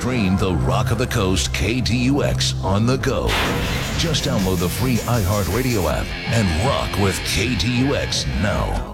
stream the Rock of the Coast KTUX on the go. Just download the free iHeartRadio app and rock with KTUX now.